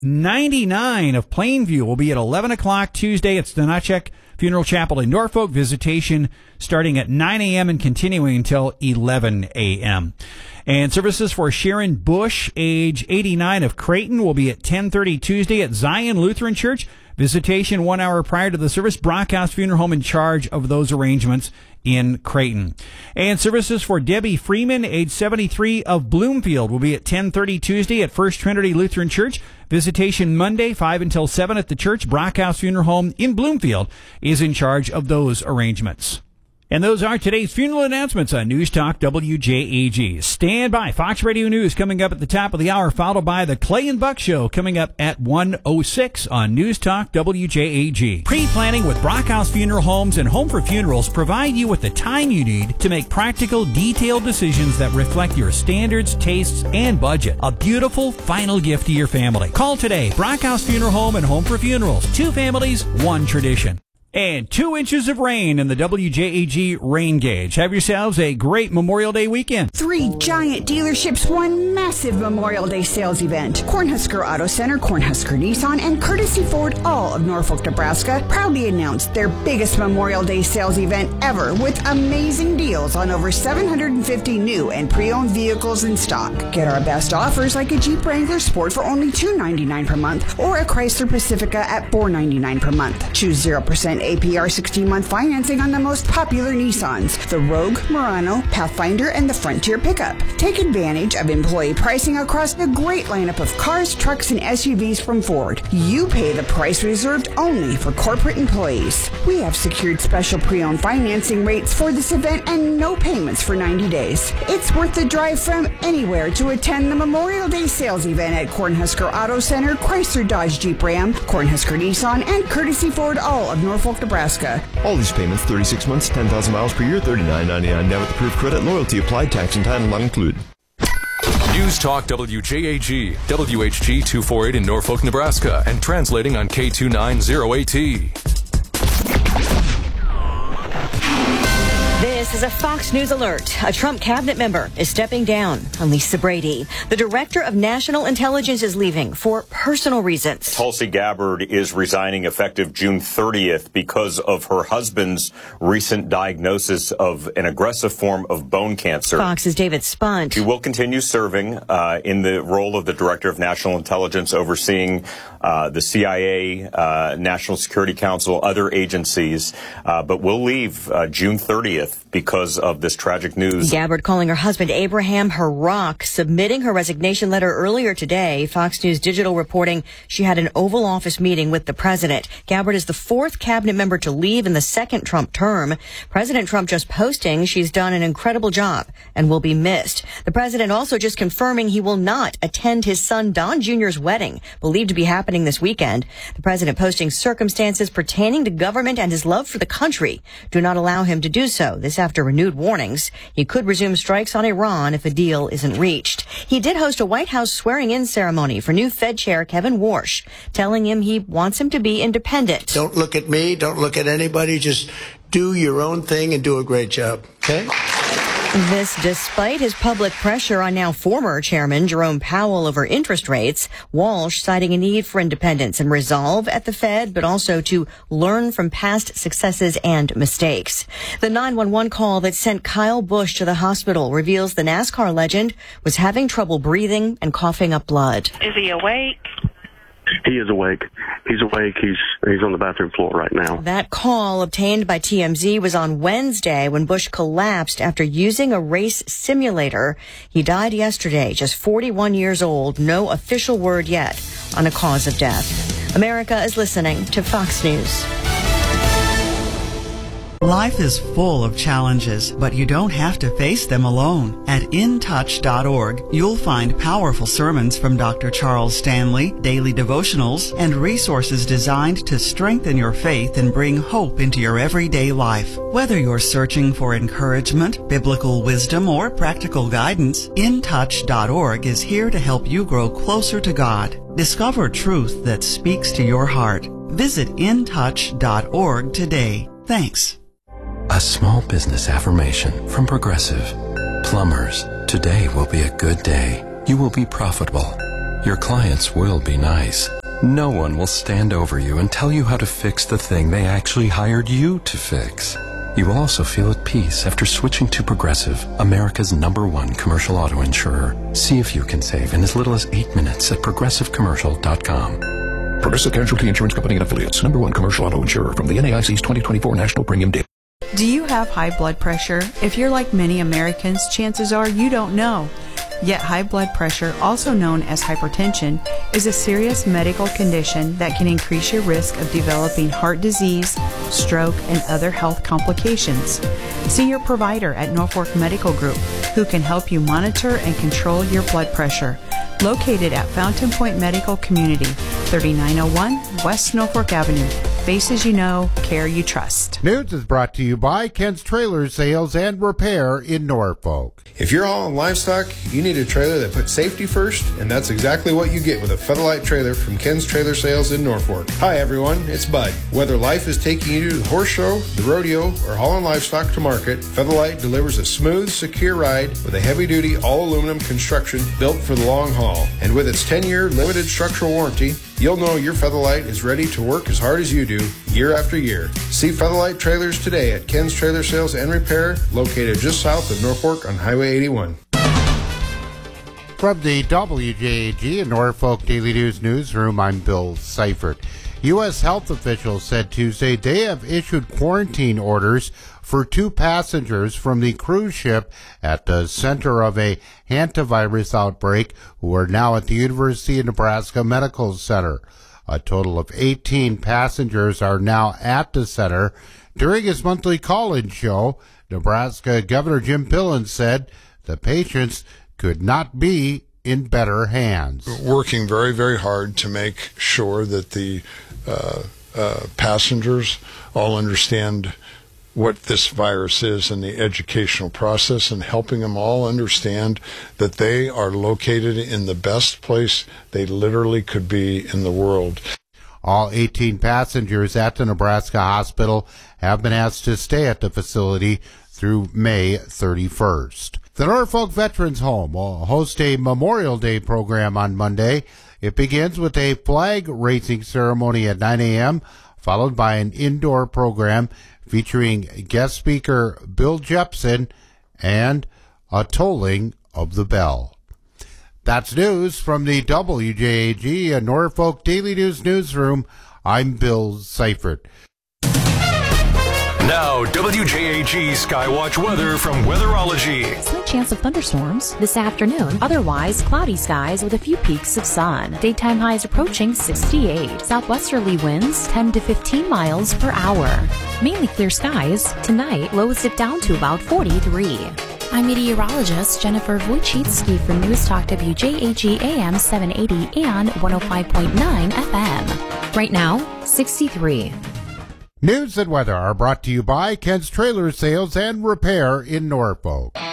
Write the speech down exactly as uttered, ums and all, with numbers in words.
ninety-nine of Plainview will be at eleven o'clock Tuesday. It's the Nachek Funeral Chapel in Norfolk. Visitation starting at nine a.m. and continuing until eleven a.m. And services for Sharon Bush, age eighty-nine, of Creighton, will be at ten thirty Tuesday at Zion Lutheran Church. Visitation one hour prior to the service. Brockhouse Funeral Home in charge of those arrangements in Creighton. And services for Debbie Freeman, age seventy-three, of Bloomfield, will be at ten thirty Tuesday at First Trinity Lutheran Church. Visitation Monday, five until seven at the church. Brockhouse Funeral Home in Bloomfield is in charge of those arrangements. And those are today's funeral announcements on News Talk W J A G. Stand by. Fox Radio News coming up at the top of the hour, followed by the Clay and Buck Show coming up at one oh six on News Talk W J A G. Pre-planning with Brockhouse Funeral Homes and Home for Funerals provide you with the time you need to make practical, detailed decisions that reflect your standards, tastes, and budget. A beautiful final gift to your family. Call today. Brockhouse Funeral Home and Home for Funerals. Two families, one tradition. And two inches of rain in the W J A G rain gauge. Have yourselves a great Memorial Day weekend. Three giant dealerships, one massive Memorial Day sales event. Cornhusker Auto Center, Cornhusker Nissan, and Courtesy Ford, all of Norfolk, Nebraska, proudly announced their biggest Memorial Day sales event ever with amazing deals on over seven hundred fifty new and pre-owned vehicles in stock. Get our best offers like a Jeep Wrangler Sport for only two hundred ninety-nine dollars per month or a Chrysler Pacifica at four hundred ninety-nine dollars per month. Choose zero percent A P R sixteen-month financing on the most popular Nissans, the Rogue, Murano, Pathfinder, and the Frontier pickup. Take advantage of employee pricing across the great lineup of cars, trucks, and S U Vs from Ford. You pay the price reserved only for corporate employees. We have secured special pre-owned financing rates for this event and no payments for ninety days. It's worth the drive from anywhere to attend the Memorial Day sales event at Cornhusker Auto Center, Chrysler Dodge Jeep Ram, Cornhusker Nissan, and Courtesy Ford, all of Norfolk, Nebraska. All these payments, thirty-six months, ten thousand miles per year, thirty-nine ninety-nine now with approved credit, loyalty applied, tax and title not included. News Talk W J A G, W H G two forty-eight in Norfolk, Nebraska, and translating on K two ninety A T. This is a Fox News alert. A Trump cabinet member is stepping down. Lisa Brady, the director of national intelligence, is leaving for personal reasons. Tulsi Gabbard is resigning effective June thirtieth because of her husband's recent diagnosis of an aggressive form of bone cancer. Fox's David Spunt. She will continue serving uh, in the role of the director of national intelligence, overseeing uh, the C I A, uh, National Security Council, other agencies, uh, but will leave uh, June thirtieth because of this tragic news. Gabbard calling her husband Abraham her rock, submitting her resignation letter earlier today. Fox News Digital reporting she had an Oval Office meeting with the president. Gabbard is the fourth cabinet member to leave in the second Trump term. President Trump just posting she's done an incredible job and will be missed. The president also just confirming he will not attend his son Don Junior's wedding, believed to be happening this weekend. The president posting circumstances pertaining to government and his love for the country do not allow him to do so. This after renewed warnings he could resume strikes on Iran if a deal isn't reached. He did host a White House swearing-in ceremony for new Fed Chair Kevin Warsh, telling him he wants him to be independent. Don't look at me. Don't look at anybody. Just do your own thing and do a great job. Okay? This despite his public pressure on now former chairman Jerome Powell over interest rates. Walsh citing a need for independence and resolve at the Fed, but also to learn from past successes and mistakes. The nine one one call that sent Kyle Busch to the hospital reveals the NASCAR legend was having trouble breathing and coughing up blood. Is he awake? He is awake. He's awake. He's he's on the bathroom floor right now. That call obtained by T M Z was on Wednesday when Busch collapsed after using a race simulator. He died yesterday, just forty-one years old. No official word yet on a cause of death. America is listening to Fox News. Life is full of challenges, but you don't have to face them alone. At in touch dot org, you'll find powerful sermons from Doctor Charles Stanley, daily devotionals, and resources designed to strengthen your faith and bring hope into your everyday life. Whether you're searching for encouragement, biblical wisdom, or practical guidance, in touch dot org is here to help you grow closer to God. Discover truth that speaks to your heart. Visit in touch dot org today. Thanks. A small business affirmation from Progressive. Plumbers, today will be a good day. You will be profitable. Your clients will be nice. No one will stand over you and tell you how to fix the thing they actually hired you to fix. You will also feel at peace after switching to Progressive, America's number one commercial auto insurer. See if you can save in as little as eight minutes at progressive commercial dot com. Progressive Casualty Insurance Company and Affiliates, number one commercial auto insurer from the N A I C's twenty twenty-four National Premium Data. Do you have high blood pressure? If you're like many Americans, chances are you don't know. Yet high blood pressure, also known as hypertension, is a serious medical condition that can increase your risk of developing heart disease, stroke, and other health complications. See your provider at Norfolk Medical Group, who can help you monitor and control your blood pressure. Located at Fountain Point Medical Community, thirty-nine oh one West Norfolk Avenue. Faces you know, care you trust. News is brought to you by Ken's Trailer Sales and Repair in Norfolk. If you're hauling livestock, you need a trailer that puts safety first, and that's exactly what you get with a Featherlight trailer from Ken's Trailer Sales in Norfolk. Hi everyone, it's Bud. Whether life is taking you to the horse show, the rodeo, or hauling livestock to market, Featherlight delivers a smooth, secure ride with a heavy-duty all-aluminum construction built for the long haul. And with its ten-year limited structural warranty, you'll know your Featherlight is ready to work as hard as you do, year after year. See Featherlight trailers today at Ken's Trailer Sales and Repair, located just south of Norfolk on Highway eighty-one. From the W J A G and Norfolk Daily News newsroom, I'm Bill Seifert. U S health officials said Tuesday they have issued quarantine orders for two passengers from the cruise ship at the center of a hantavirus outbreak who are now at the University of Nebraska Medical Center. A total of eighteen passengers are now at the center. During his monthly call-in show, Nebraska Governor Jim Pillen said the patients could not be in better hands. Working very, very hard to make sure that the uh, uh, passengers all understand what this virus is and the educational process, and helping them all understand that they are located in the best place they literally could be in the world. All eighteen passengers at the Nebraska hospital have been asked to stay at the facility through May thirty-first. The Norfolk Veterans Home will host a Memorial Day program on Monday. It begins with a flag raising ceremony at nine a.m., followed by an indoor program featuring guest speaker Bill Jepson and a tolling of the bell. That's news from the W J A G and Norfolk Daily News newsroom. I'm Bill Seifert. Now, W J A G Skywatch weather from Weatherology. Slight chance of thunderstorms this afternoon. Otherwise, cloudy skies with a few peaks of sun. Daytime highs approaching sixty-eight. Southwesterly winds ten to fifteen miles per hour. Mainly clear skies. Tonight, lows dip down to about forty-three. I'm meteorologist Jennifer Wojcicki for News Talk W J A G A M seven eighty and one oh five point nine F M. Right now, sixty-three. News and weather are brought to you by Ken's Trailer Sales and Repair in Norfolk.